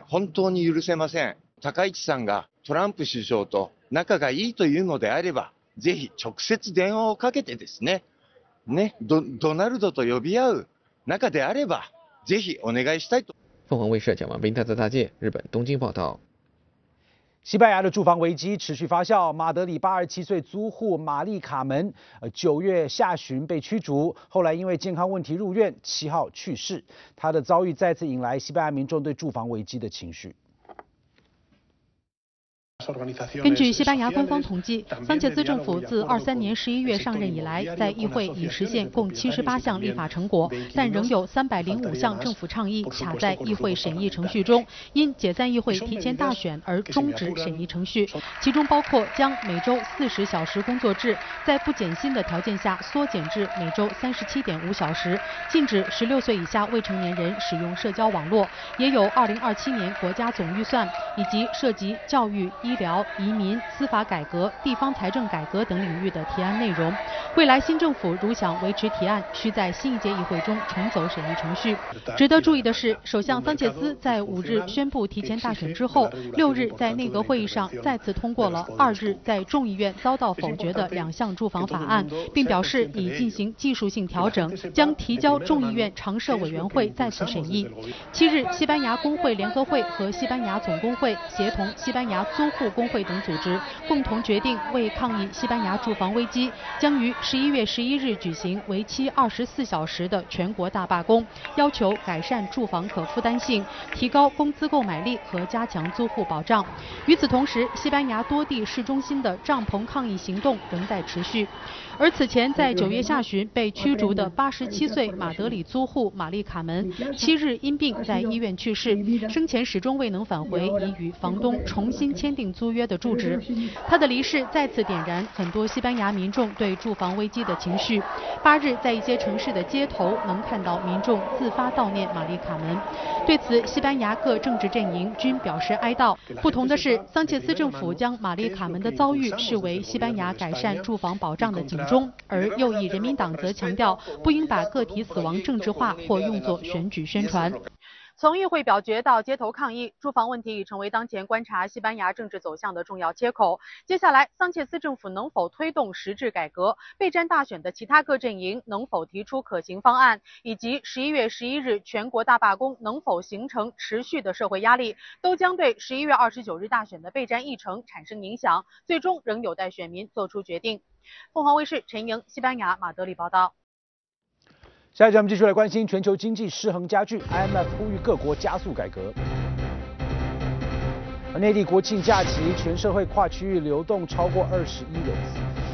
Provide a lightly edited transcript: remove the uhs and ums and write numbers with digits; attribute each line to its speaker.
Speaker 1: 本当に許せません。高市さんがトランプ首相と仲がいいというのであれば、ぜひ直接電話をかけてですね、ドナルドと呼び合う仲であれば、ぜひお願いしたいと。
Speaker 2: 凤凰卫视蒋万斌、太泽大介，日本东京报道。
Speaker 3: 西班牙的住房危机持续发酵，马德里87岁租户玛丽卡门，9月下旬被驱逐，后来因为健康问题入院，7号去世。他的遭遇再次引来西班牙民众对住房危机的情绪。
Speaker 4: 根据西班牙官方统计，桑切斯政府自23年11月上任以来，在议会已实现共78项立法成果，但仍有305项政府倡议卡在议会审议程序中，因解散议会提前大选而终止审议程序。其中包括将每周40小时工作制在不减薪的条件下缩减至每周37.5小时，禁止16岁以下未成年人使用社交网络，也有2027年国家总预算以及涉及教育、医疗、移民、司法改革、地方财政改革等领域的提案内容。未来新政府如想维持提案，需在新一届议会中重走审议程序。值得注意的是，首相桑切斯在5日宣布提前大选之后，6日在内阁会议上再次通过了2日在众议院遭到否决的2项住房法案，并表示已进行技术性调整，将提交众议院常设委员会再次审议。7日，西班牙工会联合会和西班牙总工会协同西班牙租户工会等组织共同决定，为抗议西班牙住房危机，将于11月11日举行为期24小时的全国大罢工，要求改善住房可负担性，提高工资购买力和加强租户保障。与此同时，西班牙多地市中心的帐篷抗议行动仍在持续。而此前在9月下旬被驱逐的87岁马德里租户玛丽卡门，7日因病在医院去世，生前始终未能返回已与房东重新签订租约的住址。他的离世再次点燃很多西班牙民众对住房危机的情绪。8日，在一些城市的街头能看到民众自发悼念玛丽卡门。对此，西班牙各政治阵营均表示哀悼。不同的是，桑切斯政府将玛丽卡门的遭遇视为西班牙改善住房保障的警钟，而右翼人民党则强调不应把个体死亡政治化或用作选举宣传。从议会表决到街头抗议，住房问题已成为当前观察西班牙政治走向的重要切口。接下来，桑切斯政府能否推动实质改革，备战大选的其他各阵营能否提出可行方案，以及11月11日全国大罢工能否形成持续的社会压力，都将对11月29日大选的备战议程产生影响，最终仍有待选民做出决定。凤凰卫视陈莹，西班牙马德里报道。
Speaker 3: 下一节我们继续来关心全球经济失衡加剧 ，IMF 呼吁各国加速改革。而内地国庆假期，全社会跨区域流动超过20亿人次。